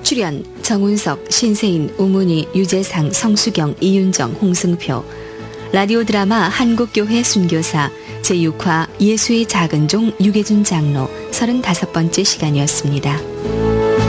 출연 정운석, 신세인, 우문희, 유재상, 성수경, 이윤정, 홍승표. 라디오 드라마 한국교회 순교사 제6화 예수의 작은 종 유계준 장로 35번째 시간이었습니다.